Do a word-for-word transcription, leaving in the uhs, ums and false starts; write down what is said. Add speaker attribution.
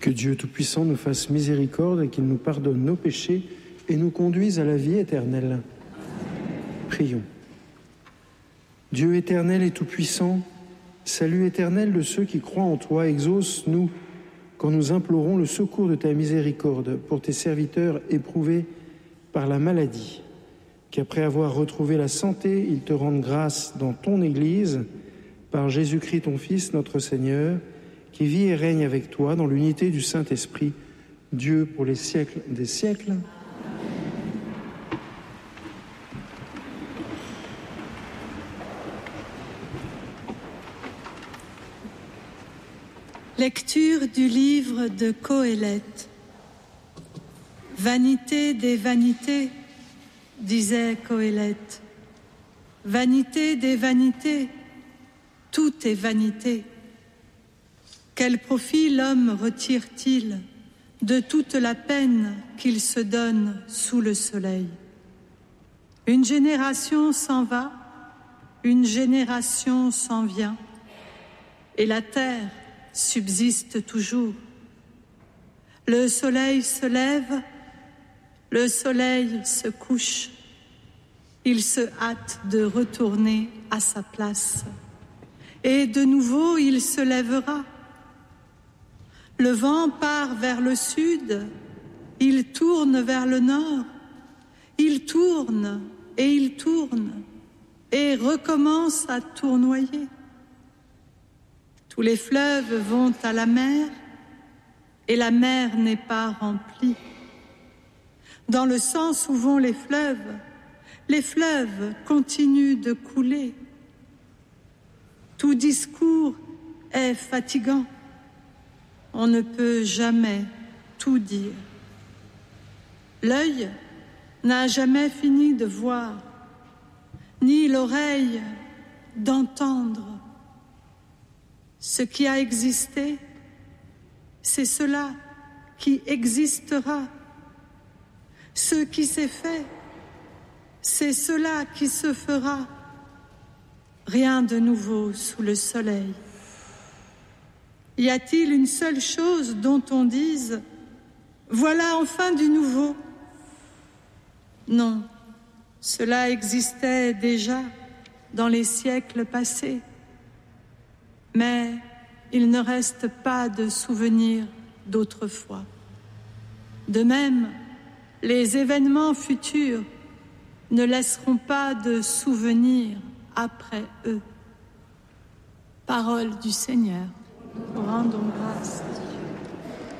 Speaker 1: Que Dieu Tout-Puissant nous fasse miséricorde et qu'il nous pardonne nos péchés et nous conduise à la vie éternelle. Prions. Dieu éternel et tout-puissant, salut éternel de ceux qui croient en toi, exauce-nous quand nous implorons le secours de ta miséricorde pour tes serviteurs éprouvés par la maladie, qu'après avoir retrouvé la santé, ils te rendent grâce dans ton Église, par Jésus-Christ ton Fils, notre Seigneur, qui vit et règne avec toi dans l'unité du Saint-Esprit, Dieu pour les siècles des siècles.
Speaker 2: Lecture du livre de Qoéleth. Vanité des vanités, disait Qoéleth. Vanité des vanités, tout est vanité. Quel profit l'homme retire-t-il de toute la peine qu'il se donne sous le soleil? Une génération s'en va, une génération s'en vient, et la terre subsiste toujours. Le soleil se lève, le soleil se couche. Il se hâte de retourner à sa place. Et de nouveau, il se lèvera. Le vent part vers le sud, il tourne vers le nord. Il tourne et il tourne et recommence à tournoyer. Tous les fleuves vont à la mer et la mer n'est pas remplie. Dans le sens où vont les fleuves, les fleuves continuent de couler. Tout discours est fatigant. On ne peut jamais tout dire. L'œil n'a jamais fini de voir, ni l'oreille d'entendre. Ce qui a existé, c'est cela qui existera. Ce qui s'est fait, c'est cela qui se fera. Rien de nouveau sous le soleil. Y a-t-il une seule chose dont on dise « Voilà enfin du nouveau » ? Non, cela existait déjà dans les siècles passés. Mais il ne reste pas de souvenirs d'autrefois. De même, les événements futurs ne laisseront pas de souvenirs après eux. Parole du Seigneur. Rendons grâce.